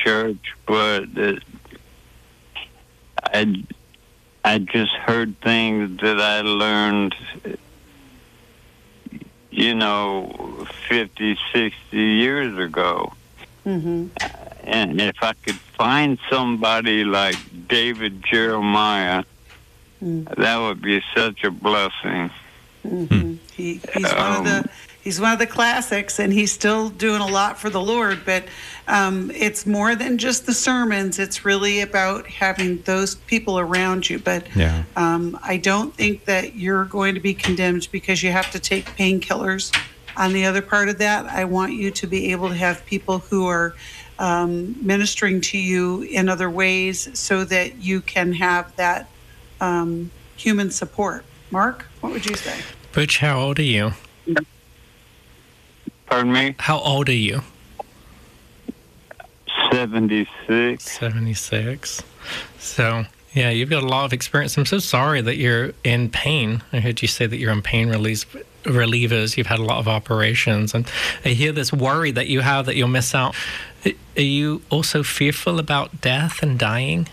church, but I just heard things that I learned, 50, 60 years ago. Mm-hmm. And if I could find somebody like David Jeremiah, that would be such a blessing. Mm-hmm. He's one of the classics, and he's still doing a lot for the Lord. But it's more than just the sermons. It's really about having those people around you. But I don't think that you're going to be condemned because you have to take painkillers. On the other part of that, I want you to be able to have people who are ministering to you in other ways so that you can have that human support. Mark, what would you say? Butch, how old are you? Pardon me? How old are you? 76. 76. So, yeah, you've got a lot of experience. I'm so sorry that you're in pain. I heard you say that you're on pain relievers. You've had a lot of operations. And I hear this worry that you have that you'll miss out. Are you also fearful about death and dying?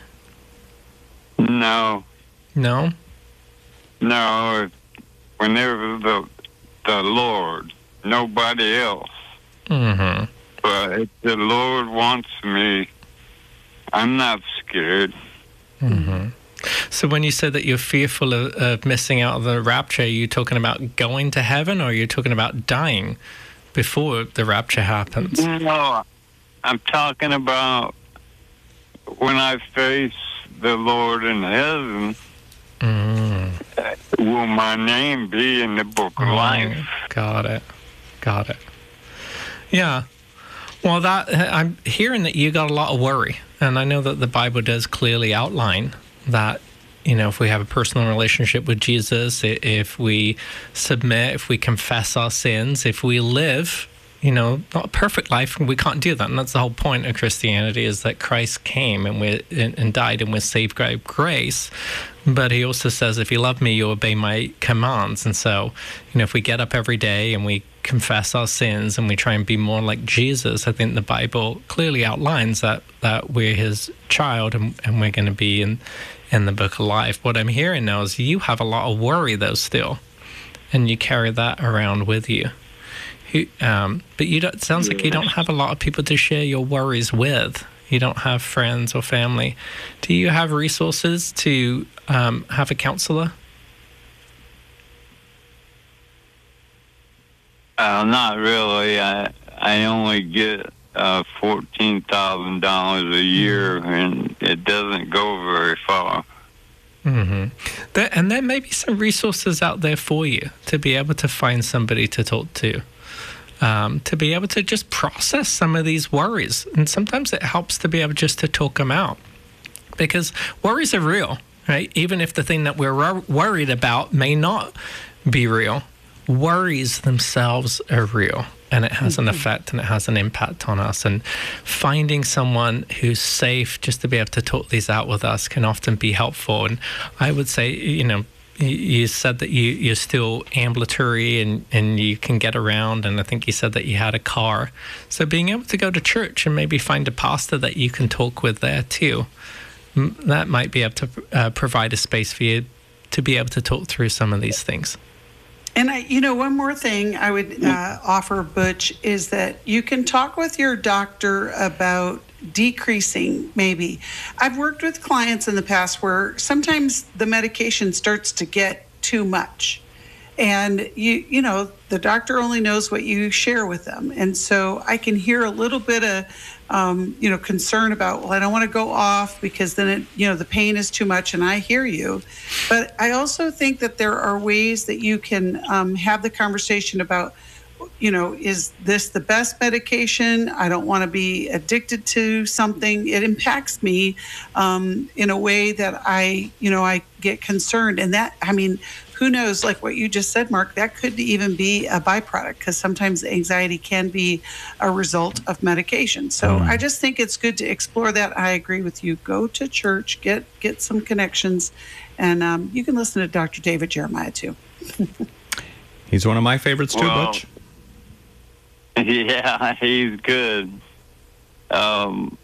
No. No? No. Whenever the Lord, nobody else. Mm-hmm. But if the Lord wants me, I'm not scared. Mm-hmm. So when you said that you're fearful of missing out on the rapture, are you talking about going to heaven, or are you talking about dying before the rapture happens? No, I'm talking about when I face the Lord in heaven. Will my name be in the book of life? Got it. Yeah. Well, I'm hearing that you got a lot of worry, and I know that the Bible does clearly outline that, if we have a personal relationship with Jesus, if we submit, if we confess our sins, if we live, not a perfect life, we can't do that. And that's the whole point of Christianity, is that Christ came and died, and we're saved by grace. But he also says, if you love me, you obey my commands. And so, if we get up every day and we confess our sins and we try and be more like Jesus, I think the Bible clearly outlines that we're his child, and we're going to be in the book of life. What I'm hearing now is you have a lot of worry, though, still, and you carry that around with you. But it sounds like you don't have a lot of people to share your worries with. You don't have friends or family. Do you have resources to have a counselor? Not really. I only get $14,000 a year, and it doesn't go very far. Mm-hmm. And there may be some resources out there for you to be able to find somebody to talk to be able to just process some of these worries. And sometimes it helps to be able just to talk them out, because worries are real, right? Even if the thing that we're worried about may not be real, worries themselves are real. And it has an effect, and it has an impact on us. And finding someone who's safe just to be able to talk these out with us can often be helpful. And I would say, you said that you're still ambulatory and you can get around. And I think you said that you had a car. So being able to go to church and maybe find a pastor that you can talk with there too, that might be able to provide a space for you to be able to talk through some of these things. And one more thing I would offer, Butch, is that you can talk with your doctor about decreasing, maybe. I've worked with clients in the past where sometimes the medication starts to get too much. And, the doctor only knows what you share with them. And so I can hear a little bit of, concern about, I don't want to go off because then the pain is too much, and I hear you. But I also think that there are ways that you can have the conversation about, is this the best medication? I don't want to be addicted to something. It impacts me in a way that I get concerned. And that, who knows, like what you just said, Mark, that could even be a byproduct, because sometimes anxiety can be a result of medication. So I just think it's good to explore that. I agree with you. Go to church, get some connections, and you can listen to Dr. David Jeremiah too. He's one of my favorites too, Butch. Yeah, he's good.